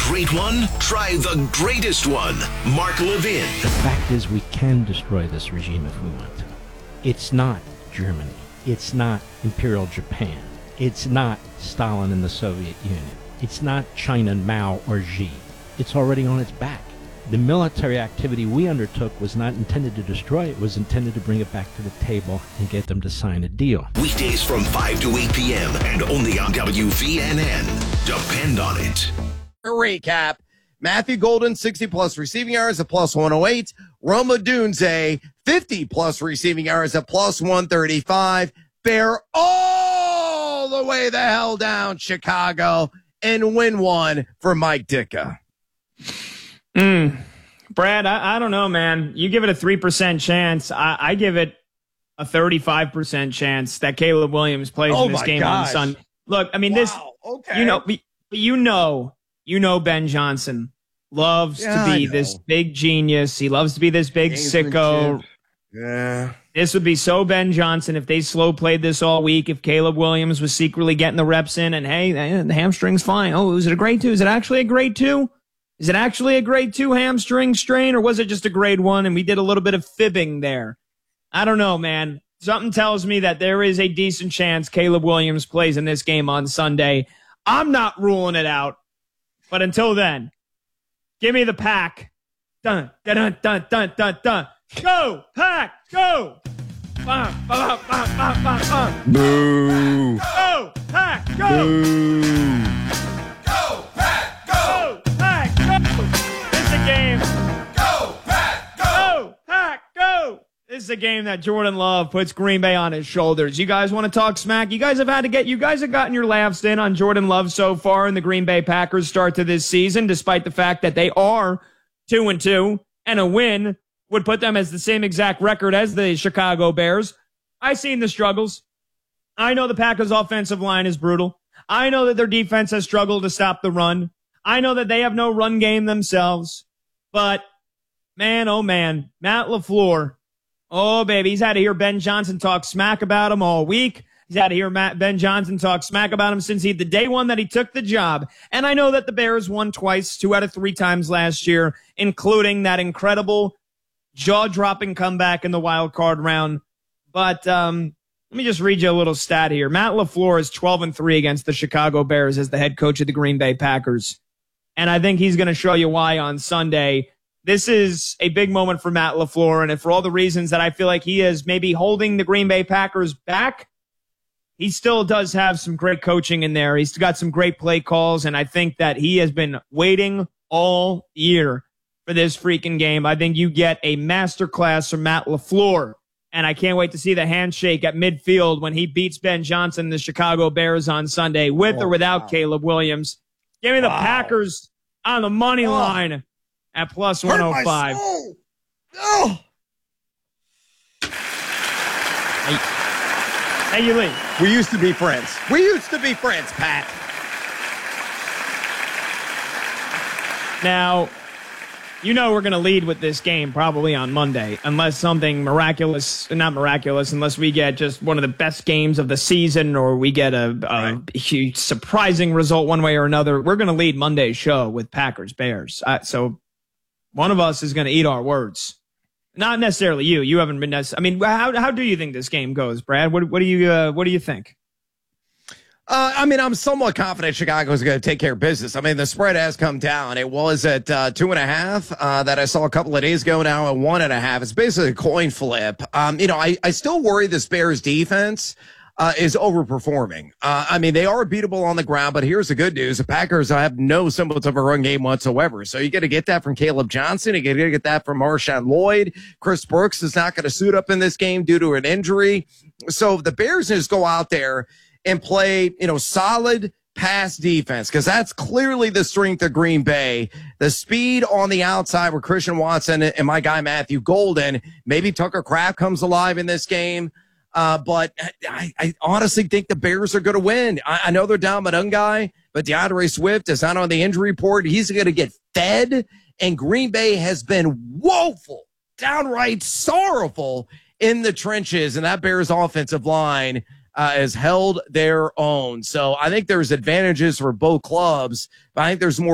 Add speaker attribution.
Speaker 1: great one? Try the greatest one. Mark Levin.
Speaker 2: The fact is, we can destroy this regime if we want to. It's not Germany. It's not Imperial Japan. It's not Stalin and the Soviet Union. It's not China, Mao, or Xi. It's already on its back. The military activity we undertook was not intended to destroy it. It was intended to bring it back to the table and get them to sign a deal.
Speaker 1: Weekdays from 5 to 8 p.m. and only on WVNN. Depend on it.
Speaker 3: Recap. Matthew Golden, 60-plus receiving yards at plus 108. Roma Dunze, 50-plus receiving yards at plus 135. Bear all the way the hell down Chicago and win one for Mike Ditka.
Speaker 4: Brad, I don't know, man. You give it a 3% chance. I give it a 35% chance that Caleb Williams plays in this game on Sunday. Look, I mean,
Speaker 3: okay.
Speaker 4: you know Ben Johnson loves to be this big genius. He loves to be this big sicko.
Speaker 3: Yeah.
Speaker 4: This would be so Ben Johnson if they slow played this all week, if Caleb Williams was secretly getting the reps in and, hey, the hamstring's fine. Oh, is it a grade 2? Is it actually a grade 2? Is it actually a grade 2 hamstring strain, or was it just a grade 1 and we did a little bit of fibbing there? I don't know, man. Something tells me that there is a decent chance Caleb Williams plays in this game on Sunday. I'm not ruling it out. But until then, give me the Pack. Dun, dun, dun, dun, dun, dun, dun. Go, Pack, go! Bum, bum, bum, bum, bum, bum.
Speaker 3: Boo.
Speaker 4: Go, Pack, go!
Speaker 3: Boo.
Speaker 5: Go, Pack, go!
Speaker 4: Go, Pack, go! This is a game.
Speaker 5: Go, Pack, go!
Speaker 4: Go, Pack, go! This is a game that Jordan Love puts Green Bay on his shoulders. You guys want to talk smack? You guys have gotten your laughs in on Jordan Love so far in the Green Bay Packers start to this season, despite the fact that they are 2-2 and a win would put them as the same exact record as the Chicago Bears. I've seen the struggles. I know the Packers' offensive line is brutal. I know that their defense has struggled to stop the run. I know that they have no run game themselves. But, man, oh, man, Matt LaFleur, oh, baby, he's had to hear Ben Johnson talk smack about him all week. He's had to hear Ben Johnson talk smack about him since the day one that he took the job. And I know that the Bears won twice, 2 out of 3 times last year, including that incredible jaw-dropping comeback in the wild card round. But let me just read you a little stat here. Matt LaFleur is 12-3 against the Chicago Bears as the head coach of the Green Bay Packers. And I think he's going to show you why on Sunday. This is a big moment for Matt LaFleur, and for all the reasons that I feel like he is maybe holding the Green Bay Packers back, he still does have some great coaching in there. He's got some great play calls, and I think that he has been waiting all year for this freaking game. I think you get a masterclass from Matt LaFleur, and I can't wait to see the handshake at midfield when he beats Ben Johnson, the Chicago Bears, on Sunday, with or without Caleb Williams. Give me the Packers on the money line at plus 105.
Speaker 3: Oh.
Speaker 4: Hey, you leave.
Speaker 3: We used to be friends. Pat.
Speaker 4: Now, you know we're going to lead with this game probably on Monday, unless something not miraculous, unless we get just one of the best games of the season or we get a huge surprising result one way or another. We're going to lead Monday's show with Packers Bears. So one of us is going to eat our words. Not necessarily you. You haven't been necessarily. I mean, how do you think this game goes, Brad? What do you think?
Speaker 3: I'm somewhat confident Chicago is going to take care of business. I mean, the spread has come down. It was at 2.5 that I saw a couple of days ago. Now at 1.5. It's basically a coin flip. I still worry this Bears defense is overperforming. They are beatable on the ground, but here's the good news. The Packers have no semblance of a run game whatsoever. So you got to get that from Caleb Johnson. You got to get that from Marshawn Lloyd. Chris Brooks is not going to suit up in this game due to an injury. So the Bears just go out there and play, solid pass defense, because that's clearly the strength of Green Bay. The speed on the outside with Christian Watson and my guy Matthew Golden. Maybe Tucker Kraft comes alive in this game. But I honestly think the Bears are going to win. I know they're down Guy, but DeAndre Swift is not on the injury report. He's going to get fed, and Green Bay has been woeful, downright sorrowful in the trenches, and that Bears offensive line has held their own. So I think there's advantages for both clubs, but I think there's more